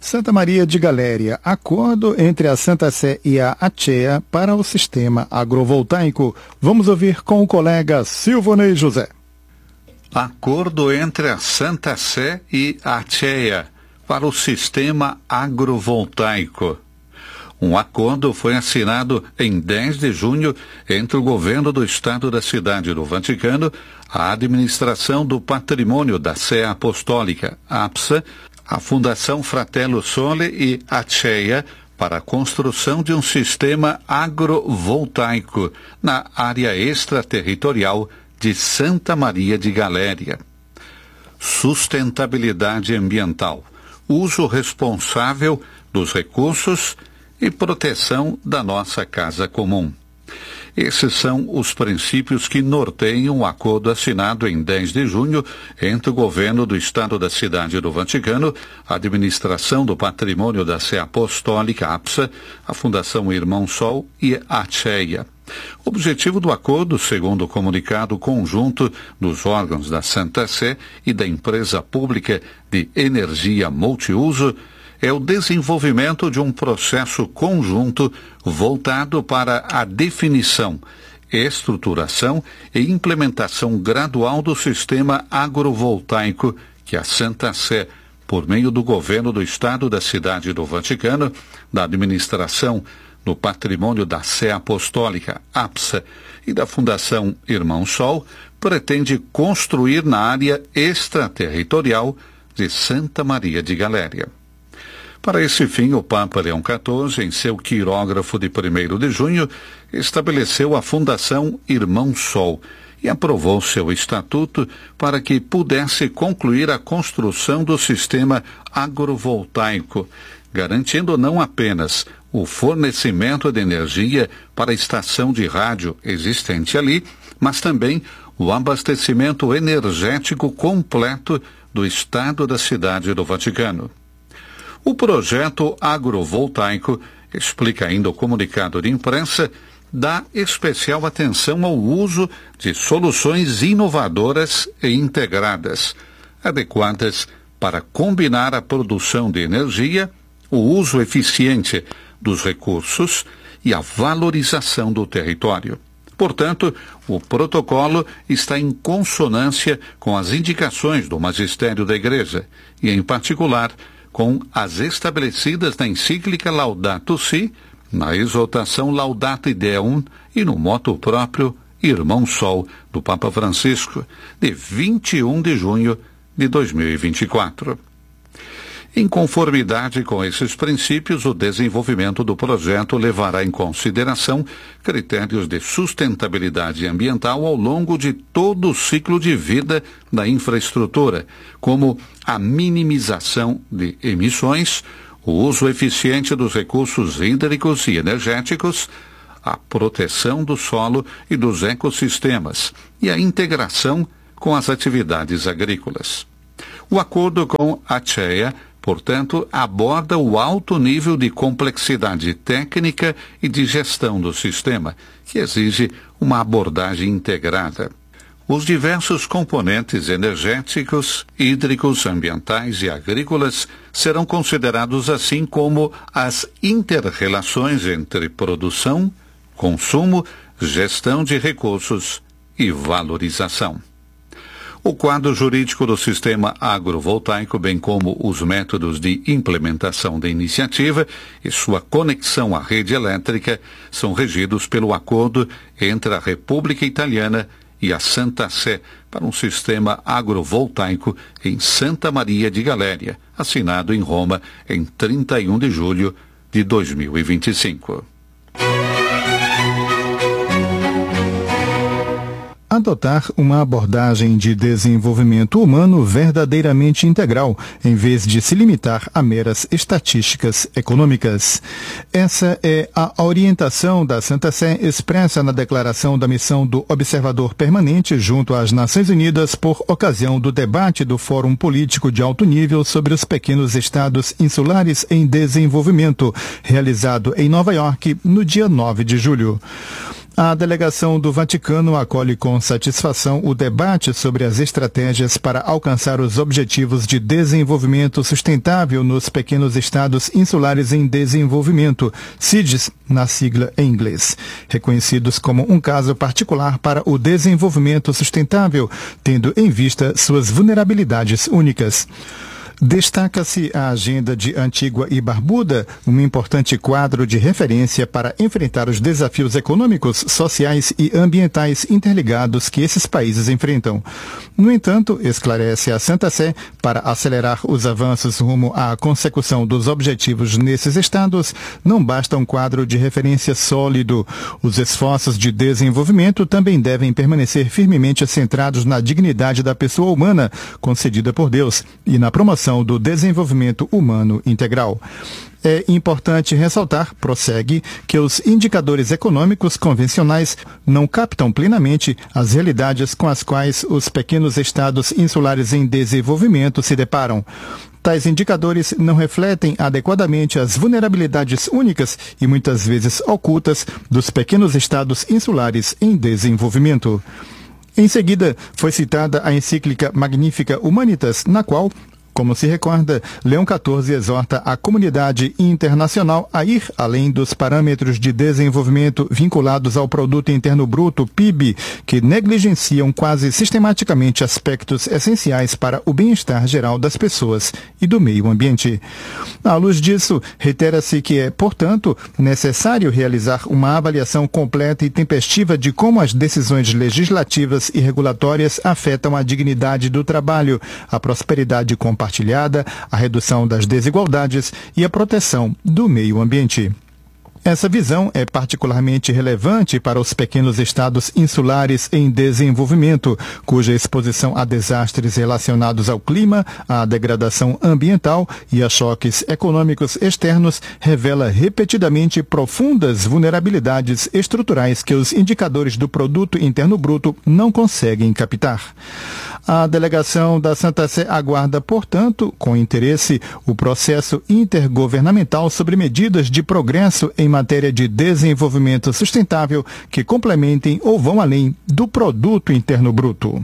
Santa Maria de Galéria, acordo entre a Santa Sé e a ACEA para o sistema agrovoltaico. Vamos ouvir com o colega Silvonei José. Acordo entre a Santa Sé e a ACEA para o sistema agrovoltaico. Um acordo foi assinado em 10 de junho entre o governo do Estado da Cidade do Vaticano, a administração do patrimônio da Sé Apostólica, APSA, a Fundação Fratello Sole e a ACEA para a construção de um sistema agrovoltaico na área extraterritorial de Santa Maria de Galéria. Sustentabilidade ambiental, uso responsável dos recursos e proteção da nossa casa comum. Esses são os princípios que norteiam o acordo assinado em 10 de junho entre o governo do Estado da Cidade do Vaticano, a administração do patrimônio da Sé Apostólica, APSA, a Fundação Irmão Sol e a ACEA. O objetivo do acordo, segundo o comunicado conjunto dos órgãos da Santa Sé e da empresa pública de energia multiuso, é o desenvolvimento de um processo conjunto voltado para a definição, estruturação e implementação gradual do sistema agrovoltaico que a Santa Sé, por meio do governo do Estado da Cidade do Vaticano, da administração do patrimônio da Sé Apostólica, APSA, e da Fundação Irmão Sol, pretende construir na área extraterritorial de Santa Maria de Galéria. Para esse fim, o Papa Leão XIV, em seu quirógrafo de 1º de junho, estabeleceu a Fundação Irmão Sol e aprovou seu estatuto para que pudesse concluir a construção do sistema agrovoltaico, garantindo não apenas o fornecimento de energia para a estação de rádio existente ali, mas também o abastecimento energético completo do Estado da Cidade do Vaticano. O projeto agrovoltaico, explica ainda o comunicado de imprensa, dá especial atenção ao uso de soluções inovadoras e integradas, adequadas para combinar a produção de energia, o uso eficiente dos recursos e a valorização do território. Portanto, o protocolo está em consonância com as indicações do magistério da Igreja e, em particular, com as estabelecidas na encíclica Laudato Si, na exortação Laudato Deum e no moto próprio Irmão Sol, do Papa Francisco, de 21 de junho de 2024. Em conformidade com esses princípios, o desenvolvimento do projeto levará em consideração critérios de sustentabilidade ambiental ao longo de todo o ciclo de vida da infraestrutura, como a minimização de emissões, o uso eficiente dos recursos hídricos e energéticos, a proteção do solo e dos ecossistemas e a integração com as atividades agrícolas. O acordo com a ACEA, portanto, aborda o alto nível de complexidade técnica e de gestão do sistema, que exige uma abordagem integrada. Os diversos componentes energéticos, hídricos, ambientais e agrícolas serão considerados assim como as inter-relações entre produção, consumo, gestão de recursos e valorização. O quadro jurídico do sistema agrovoltaico, bem como os métodos de implementação da iniciativa e sua conexão à rede elétrica, são regidos pelo acordo entre a República Italiana e a Santa Sé para um sistema agrovoltaico em Santa Maria de Galéria, assinado em Roma em 31 de julho de 2025. Adotar uma abordagem de desenvolvimento humano verdadeiramente integral, em vez de se limitar a meras estatísticas econômicas. Essa é a orientação da Santa Sé expressa na declaração da missão do Observador Permanente junto às Nações Unidas por ocasião do debate do Fórum Político de Alto Nível sobre os pequenos estados insulares em desenvolvimento, realizado em Nova York no dia 9 de julho. A delegação do Vaticano acolhe com satisfação o debate sobre as estratégias para alcançar os objetivos de desenvolvimento sustentável nos pequenos estados insulares em desenvolvimento, CIDES, na sigla em inglês, reconhecidos como um caso particular para o desenvolvimento sustentável, tendo em vista suas vulnerabilidades únicas. Destaca-se a agenda de Antígua e Barbuda, um importante quadro de referência para enfrentar os desafios econômicos, sociais e ambientais interligados que esses países enfrentam. No entanto, esclarece a Santa Sé, para acelerar os avanços rumo à consecução dos objetivos nesses estados, não basta um quadro de referência sólido. Os esforços de desenvolvimento também devem permanecer firmemente centrados na dignidade da pessoa humana, concedida por Deus, e na promoção do desenvolvimento humano integral. É importante ressaltar, prossegue, que os indicadores econômicos convencionais não captam plenamente as realidades com as quais os pequenos estados insulares em desenvolvimento se deparam. Tais indicadores não refletem adequadamente as vulnerabilidades únicas e muitas vezes ocultas dos pequenos estados insulares em desenvolvimento. Em seguida, foi citada a encíclica Magnificat Humanitas, na qual, como se recorda, Leão XIV exorta a comunidade internacional a ir além dos parâmetros de desenvolvimento vinculados ao Produto Interno Bruto, PIB, que negligenciam quase sistematicamente aspectos essenciais para o bem-estar geral das pessoas e do meio ambiente. À luz disso, reitera-se que é, portanto, necessário realizar uma avaliação completa e tempestiva de como as decisões legislativas e regulatórias afetam a dignidade do trabalho, a prosperidade compartilhada, a redução das desigualdades e a proteção do meio ambiente. Essa visão é particularmente relevante para os pequenos estados insulares em desenvolvimento, cuja exposição a desastres relacionados ao clima, à degradação ambiental e a choques econômicos externos revela repetidamente profundas vulnerabilidades estruturais que os indicadores do Produto Interno Bruto não conseguem captar. A delegação da Santa Sé aguarda, portanto, com interesse, o processo intergovernamental sobre medidas de progresso em matéria de desenvolvimento sustentável que complementem ou vão além do Produto Interno Bruto.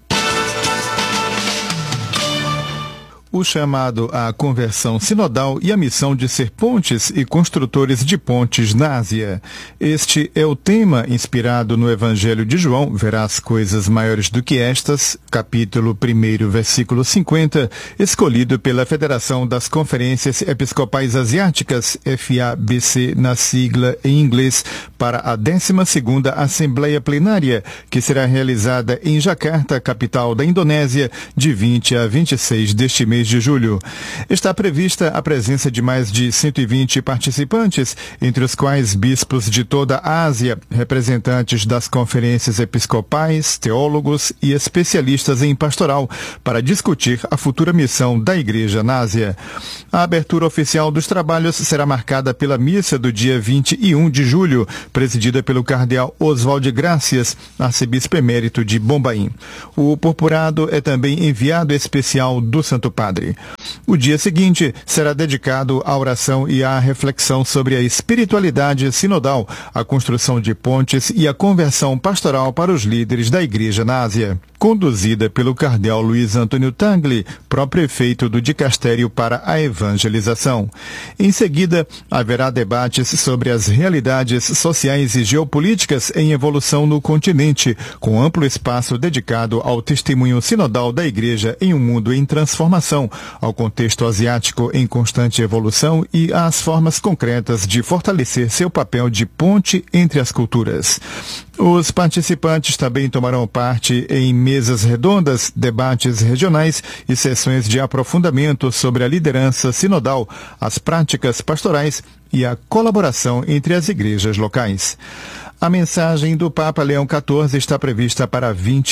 O chamado à conversão sinodal e a missão de ser pontes e construtores de pontes na Ásia. Este é o tema inspirado no Evangelho de João, verás coisas maiores do que estas, capítulo 1, versículo 50, escolhido pela Federação das Conferências Episcopais Asiáticas, FABC na sigla em inglês, para a 12ª Assembleia Plenária, que será realizada em Jakarta, capital da Indonésia, de 20 a 26 deste mês de julho. Está prevista a presença de mais de 120 participantes, entre os quais bispos de toda a Ásia, representantes das conferências episcopais, teólogos e especialistas em pastoral, para discutir a futura missão da Igreja na Ásia. A abertura oficial dos trabalhos será marcada pela missa do dia 21 de julho, presidida pelo cardeal Oswald Gracias, arcebispo emérito de Bombaim. O purpurado é também enviado especial do Santo Padre. O dia seguinte será dedicado à oração e à reflexão sobre a espiritualidade sinodal, a construção de pontes e a conversão pastoral para os líderes da Igreja na Ásia, conduzida pelo cardeal Luiz Antônio Tangli, pró-prefeito do Dicastério para a Evangelização. Em seguida, haverá debates sobre as realidades sociais e geopolíticas em evolução no continente, com amplo espaço dedicado ao testemunho sinodal da Igreja em um mundo em transformação, ao contexto asiático em constante evolução e às formas concretas de fortalecer seu papel de ponte entre as culturas. Os participantes também tomarão parte em mesas redondas, debates regionais e sessões de aprofundamento sobre a liderança sinodal, as práticas pastorais e a colaboração entre as igrejas locais. A mensagem do Papa Leão XIV está prevista para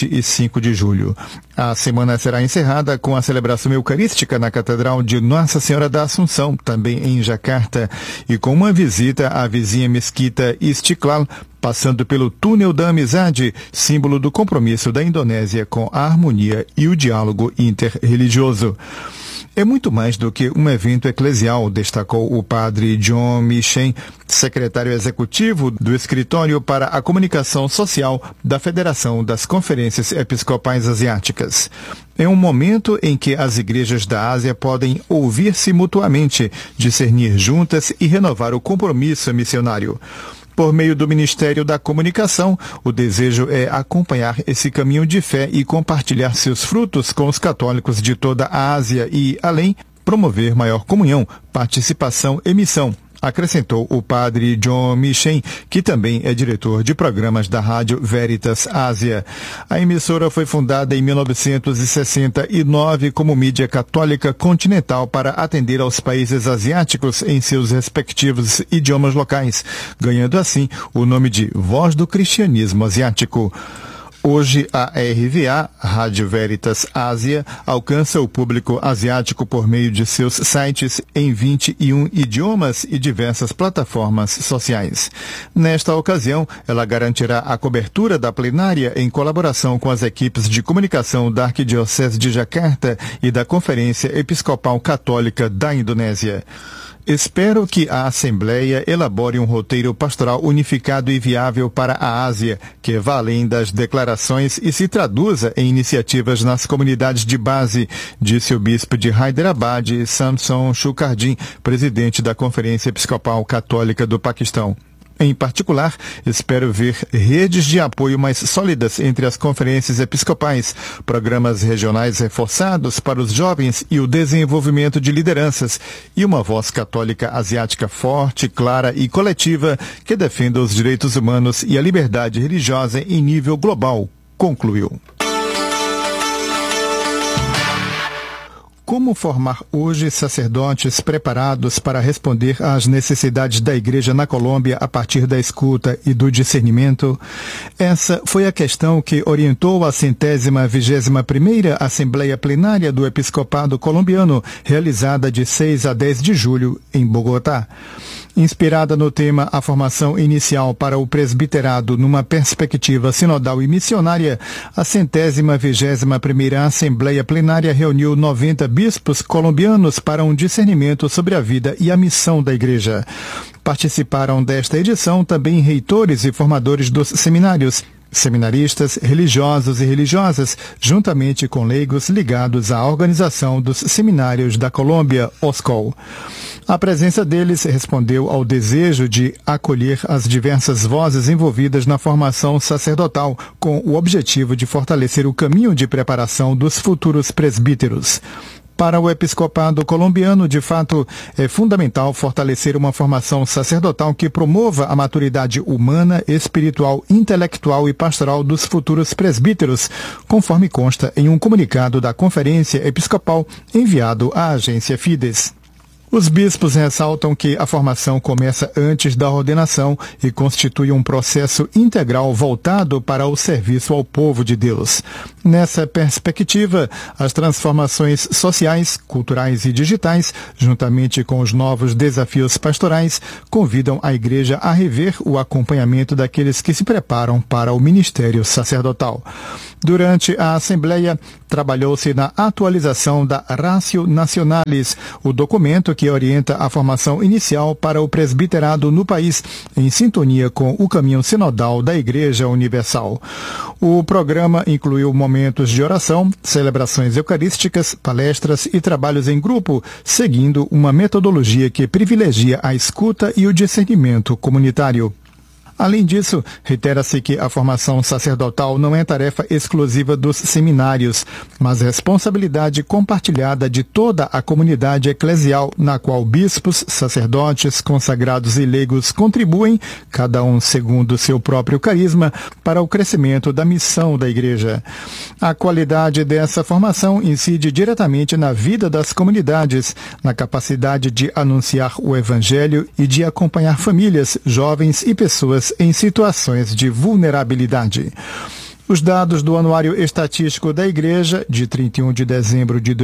25 de julho. A semana será encerrada com a celebração eucarística na Catedral de Nossa Senhora da Assunção, também em Jakarta, e com uma visita à vizinha mesquita Istiqlal, passando pelo Túnel da Amizade, símbolo do compromisso da Indonésia com a harmonia e o diálogo interreligioso. é muito mais do que um evento eclesial, destacou o padre John Michen, secretário executivo do Escritório para a Comunicação Social da Federação das Conferências Episcopais Asiáticas. É um momento em que as igrejas da Ásia podem ouvir-se mutuamente, discernir juntas e renovar o compromisso missionário. Por meio do Ministério da Comunicação, o desejo é acompanhar esse caminho de fé e compartilhar seus frutos com os católicos de toda a Ásia e, além, promover maior comunhão, participação e missão, acrescentou o padre John Michen, que também é diretor de programas da Rádio Veritas Ásia. A emissora foi fundada em 1969 como mídia católica continental para atender aos países asiáticos em seus respectivos idiomas locais, ganhando assim o nome de Voz do Cristianismo Asiático. Hoje, a RVA, Rádio Veritas Ásia, alcança o público asiático por meio de seus sites em 21 idiomas e diversas plataformas sociais. Nesta ocasião, ela garantirá a cobertura da plenária em colaboração com as equipes de comunicação da Arquidiocese de Jakarta e da Conferência Episcopal Católica da Indonésia. Espero que a Assembleia elabore um roteiro pastoral unificado e viável para a Ásia, que vá além das declarações e se traduza em iniciativas nas comunidades de base, disse o bispo de Hyderabad, Samson Shukardin, presidente da Conferência Episcopal Católica do Paquistão. Em particular, espero ver redes de apoio mais sólidas entre as conferências episcopais, programas regionais reforçados para os jovens e o desenvolvimento de lideranças, e uma voz católica asiática forte, clara e coletiva que defenda os direitos humanos e a liberdade religiosa em nível global, concluiu. Como formar hoje sacerdotes preparados para responder às necessidades da Igreja na Colômbia a partir da escuta e do discernimento? Essa foi a questão que orientou a 121ª Assembleia Plenária do Episcopado Colombiano, realizada de 6 a 10 de julho em Bogotá. Inspirada no tema A Formação Inicial para o Presbiterado numa Perspectiva Sinodal e Missionária, a 121ª Assembleia Plenária reuniu 90 bispos colombianos para um discernimento sobre a vida e a missão da Igreja. Participaram desta edição também reitores e formadores dos seminários, seminaristas, religiosos e religiosas, juntamente com leigos ligados à organização dos seminários da Colômbia, OSCOL. A presença deles respondeu ao desejo de acolher as diversas vozes envolvidas na formação sacerdotal, com o objetivo de fortalecer o caminho de preparação dos futuros presbíteros. Para o episcopado colombiano, de fato, é fundamental fortalecer uma formação sacerdotal que promova a maturidade humana, espiritual, intelectual e pastoral dos futuros presbíteros, conforme consta em um comunicado da Conferência Episcopal enviado à agência Fides. Os bispos ressaltam que a formação começa antes da ordenação e constitui um processo integral voltado para o serviço ao povo de Deus. Nessa perspectiva, as transformações sociais, culturais e digitais, juntamente com os novos desafios pastorais, convidam a Igreja a rever o acompanhamento daqueles que se preparam para o ministério sacerdotal. Durante a Assembleia, trabalhou-se na atualização da Ratio Nationalis, o documento que orienta a formação inicial para o presbiterado no país, em sintonia com o caminho sinodal da Igreja Universal. O programa incluiu momentos de oração, celebrações eucarísticas, palestras e trabalhos em grupo, seguindo uma metodologia que privilegia a escuta e o discernimento comunitário. Além disso, reitera-se que a formação sacerdotal não é tarefa exclusiva dos seminários, mas responsabilidade compartilhada de toda a comunidade eclesial, na qual bispos, sacerdotes, consagrados e leigos contribuem, cada um segundo seu próprio carisma, para o crescimento da missão da Igreja. A qualidade dessa formação incide diretamente na vida das comunidades, na capacidade de anunciar o Evangelho e de acompanhar famílias, jovens e pessoas em situações de vulnerabilidade. Os dados do Anuário Estatístico da Igreja, de 31 de dezembro de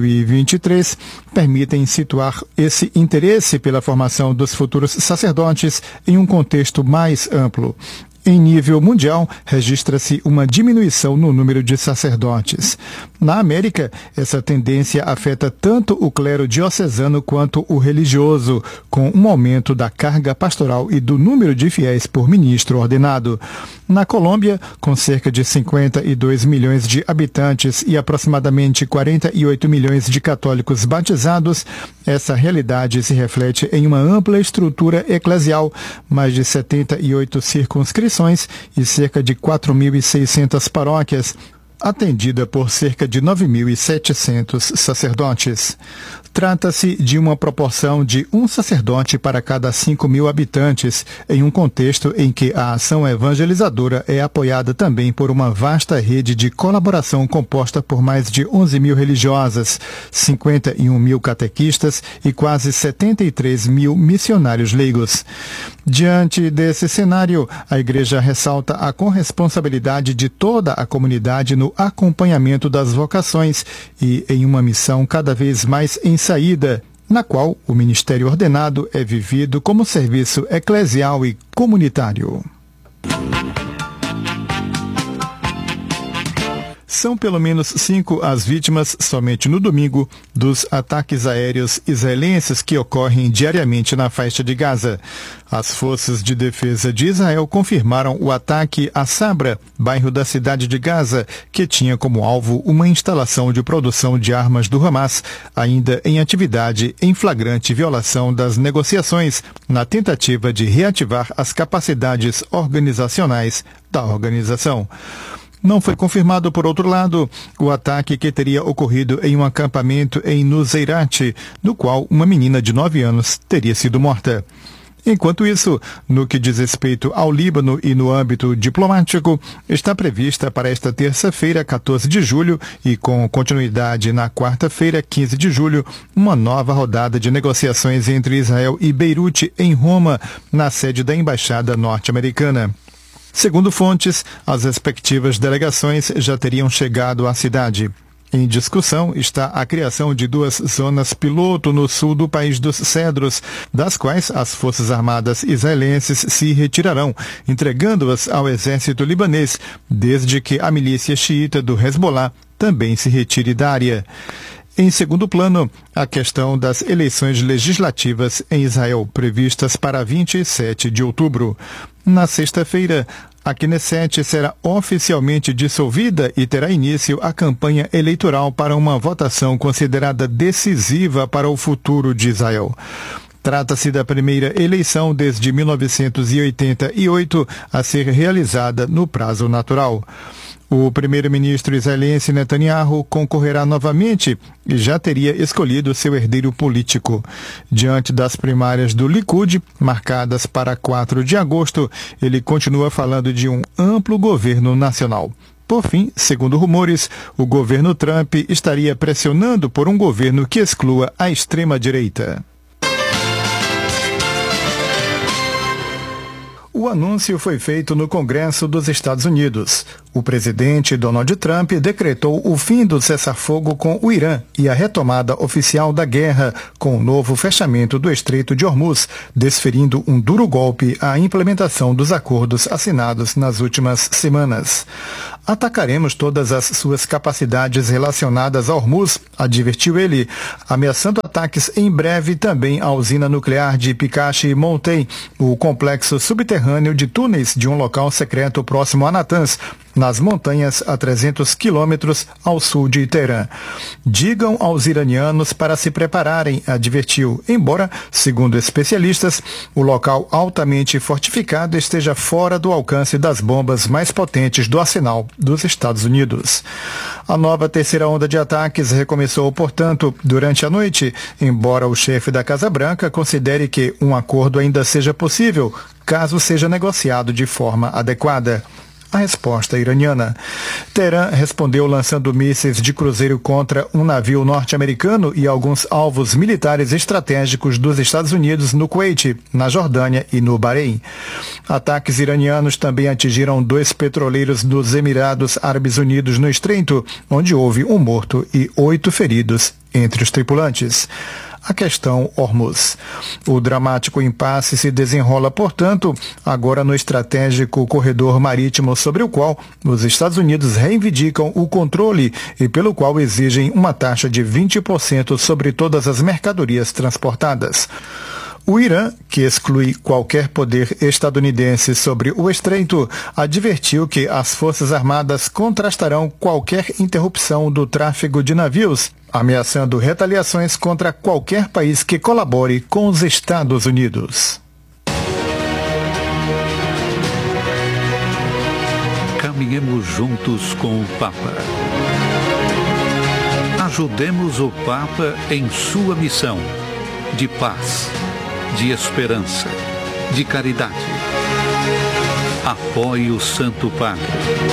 2023, permitem situar esse interesse pela formação dos futuros sacerdotes em um contexto mais amplo. Em nível mundial, registra-se uma diminuição no número de sacerdotes. Na América, essa tendência afeta tanto o clero diocesano quanto o religioso, com um aumento da carga pastoral e do número de fiéis por ministro ordenado. Na Colômbia, com cerca de 52 milhões de habitantes e aproximadamente 48 milhões de católicos batizados, essa realidade se reflete em uma ampla estrutura eclesial, mais de 78 circunscrições e cerca de 4.600 paróquias, atendida por cerca de 9.700 sacerdotes. Trata-se de uma proporção de um sacerdote para cada 5.000 habitantes, em um contexto em que a ação evangelizadora é apoiada também por uma vasta rede de colaboração composta por mais de 11.000 religiosas, 51.000 catequistas e quase 73.000 missionários leigos. Diante desse cenário, a Igreja ressalta a corresponsabilidade de toda a comunidade no acompanhamento das vocações e em uma missão cada vez mais em saída, na qual o ministério ordenado é vivido como serviço eclesial e comunitário. São pelo menos 5 as vítimas, somente no domingo, dos ataques aéreos israelenses que ocorrem diariamente na faixa de Gaza. As forças de defesa de Israel confirmaram o ataque a Sabra, bairro da cidade de Gaza, que tinha como alvo uma instalação de produção de armas do Hamas, ainda em atividade em flagrante violação das negociações, na tentativa de reativar as capacidades organizacionais da organização. Não foi confirmado, por outro lado, o ataque que teria ocorrido em um acampamento em Nuseirat, no qual uma menina de 9 anos teria sido morta. Enquanto isso, no que diz respeito ao Líbano e no âmbito diplomático, está prevista para esta terça-feira, 14 de julho, e com continuidade na quarta-feira, 15 de julho, uma nova rodada de negociações entre Israel e Beirute, em Roma, na sede da Embaixada norte-americana. Segundo fontes, as respectivas delegações já teriam chegado à cidade. Em discussão está a criação de 2 zonas piloto no sul do país dos Cedros, das quais as Forças Armadas israelenses se retirarão, entregando-as ao exército libanês, desde que a milícia xiita do Hezbollah também se retire da área. Em segundo plano, a questão das eleições legislativas em Israel, previstas para 27 de outubro. Na sexta-feira, a Knesset será oficialmente dissolvida e terá início a campanha eleitoral para uma votação considerada decisiva para o futuro de Israel. Trata-se da primeira eleição desde 1988 a ser realizada no prazo natural. O primeiro-ministro israelense Netanyahu concorrerá novamente e já teria escolhido seu herdeiro político. Diante das primárias do Likud, marcadas para 4 de agosto, ele continua falando de um amplo governo nacional. Por fim, segundo rumores, o governo Trump estaria pressionando por um governo que exclua a extrema-direita. O anúncio foi feito no Congresso dos Estados Unidos. O presidente Donald Trump decretou o fim do cessar-fogo com o Irã e a retomada oficial da guerra, com o novo fechamento do Estreito de Hormuz, desferindo um duro golpe à implementação dos acordos assinados nas últimas semanas. Atacaremos todas as suas capacidades relacionadas a Hormuz, advertiu ele, ameaçando ataques em breve também à usina nuclear de Picache Montey, o complexo subterrâneo de túneis de um local secreto próximo a Natanz, nas montanhas a 300 quilômetros ao sul de Teherã. Digam aos iranianos para se prepararem, advertiu, embora, segundo especialistas, o local altamente fortificado esteja fora do alcance das bombas mais potentes do arsenal dos Estados Unidos. A nova terceira onda de ataques recomeçou, portanto, durante a noite, embora o chefe da Casa Branca considere que um acordo ainda seja possível, caso seja negociado de forma adequada. A resposta iraniana. Teherã respondeu lançando mísseis de cruzeiro contra um navio norte-americano e alguns alvos militares estratégicos dos Estados Unidos no Kuwait, na Jordânia e no Bahrein. Ataques iranianos também atingiram 2 petroleiros dos Emirados Árabes Unidos no Estreito, onde houve um morto e 8 feridos entre os tripulantes. a questão Hormuz. O dramático impasse se desenrola, portanto, agora no estratégico corredor marítimo sobre o qual os Estados Unidos reivindicam o controle e pelo qual exigem uma taxa de 20% sobre todas as mercadorias transportadas. O Irã, que exclui qualquer poder estadunidense sobre o estreito, advertiu que as Forças Armadas contrastarão qualquer interrupção do tráfego de navios, ameaçando retaliações contra qualquer país que colabore com os Estados Unidos. Caminhemos juntos com o Papa. Ajudemos o Papa em sua missão de paz, de esperança, de caridade. Apoie o Santo Padre.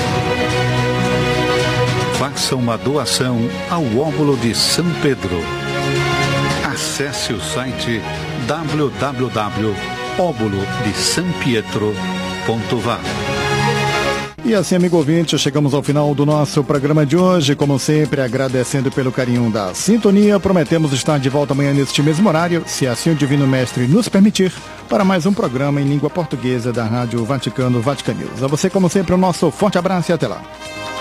Faça uma doação ao Óbolo de São Pedro. Acesse o site www.obolodesampietro.va. E assim, amigo ouvinte, chegamos ao final do nosso programa de hoje. Como sempre, agradecendo pelo carinho da sintonia. Prometemos estar de volta amanhã neste mesmo horário, se assim o Divino Mestre nos permitir, para mais um programa em língua portuguesa da Rádio Vaticano, Vatican News. A você, como sempre, o nosso forte abraço e até lá.